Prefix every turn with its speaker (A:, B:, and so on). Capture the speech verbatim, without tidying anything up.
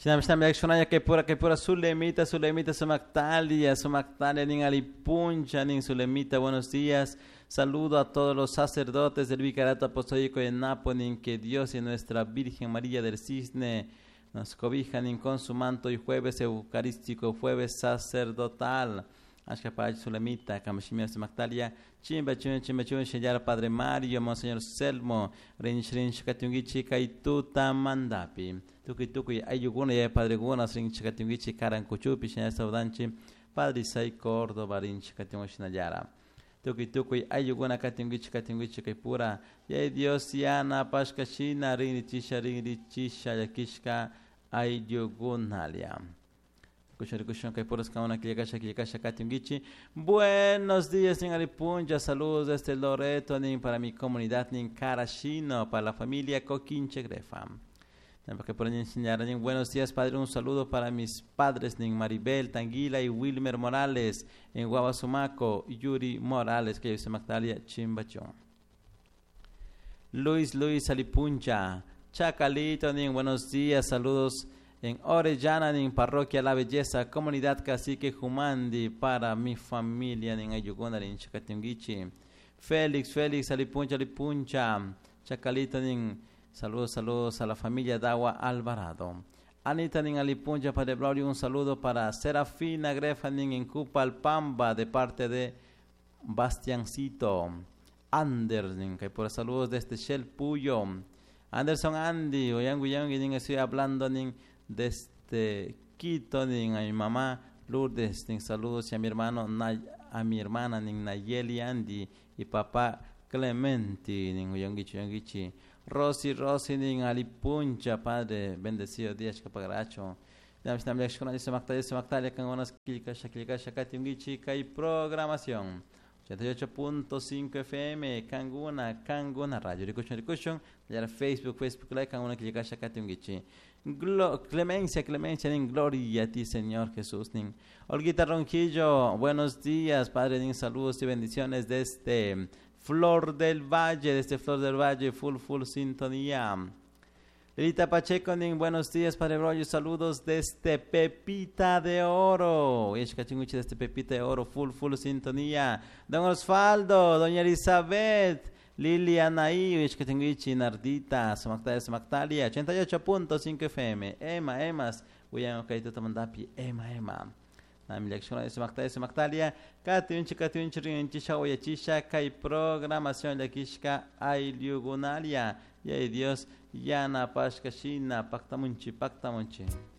A: Shinam shinam yakshunaya que pura que pura Sulemita, Sulemita Sumaktalia, Sumaktalia nin Alipuncha, nin Sulemita, buenos días. Saludo a todos los sacerdotes del Vicariato Apostólico de Nápoles, que Dios y nuestra Virgen María del Cisne nos cobijan con su manto y jueves eucarístico, jueves sacerdotal. Ashkapach Sulemita, Kamashimia Sumaktalia, Chimba Chun, Chimba Chun, Shayar Padre Mario, Monseñor Selmo, Rinch Rinch Katungichi, Kaituta Mandapi. Tuki Tuki, Ayuguna y Padre Gunas, Rinch Katungichi, Karan Kuchupi, Shayar Saudanchi, Padre Isai Córdoba, Rinch Katungishinayara. Tuki Tuki, Ayuguna Katungichi, Katungichi, Kaipura, Yay Dios Yana, Pashkashina, Rinichisha, Rinichisha, Yakishka, Ayugunalia. Buenos días, en Alipuncha, saludos desde Loreto, para mi comunidad en Carashino, para la familia Coquinche Grefa. Buenos días, padre, un saludo para mis padres, Maribel Tanguila y Wilmer Morales, en Guabasumaco, Yuri Morales, que es Magdalia Chimbachón. Luis Luis Alipuncha, Chacalito, buenos días, saludos. En Orellana, en Parroquia La Belleza, Comunidad Cacique Jumandi, para mi familia, en Ayuguna, en Chacatungichi. Félix, Félix, Alipuncha, Alipuncha, Chacalito, en saludos, saludos a la familia Dawa Alvarado. Anita, en Alipuncha, Padre Braulio, un saludo para Serafina Grefa, en Cupalpamba, de parte de Bastiancito. Anderson, que por saludos desde Shell Puyo. Anderson Andy, Oyangu Yangu, estoy hablando, en desde Quito, ni a mi mamá Lourdes, ni saludos y a mi hermano, a mi hermana, ni Nayeli Andy y papá Clementi, ni Yongichi Yongichi, Rosy Rosy, ni Alipuncha, padre, bendecido días Capagaracho. Y programación ochenta y ocho punto cinco F M, Kanguna, Kanguna Radio, Ricushon, Ricushon, ya Facebook, Facebook Live, Kanguna, Kilikasha, Katungichi. Clemencia, clemencia, en gloria a ti, Señor Jesús. Olguita Ronquillo, buenos días, Padre, nin, saludos y bendiciones desde Flor del Valle, desde Flor del Valle, full, full sintonía. Lilita Pacheco, nin, buenos días, Padre Brollo, saludos desde Pepita de Oro. Eshkachinguchi desde Pepita de Oro, full, full sintonía. Don Osvaldo, Doña Elizabeth, Liliana y Eshkachinguchi, Nardita, Samactalia, Samactalia, ochenta y ocho punto cinco F M. Emma, Emas, Uyan Okaito Tamandapi, Emma, Emma. Nami lección de Samactalia, Samactalia, Katiunchi, Katiunchi, Rinchisha, Oyachisha, Kai programación de Kishka, Ayliugunalia. Y ay Dios, Yana Pashkashina, Pactamunchi, Pactamunchi.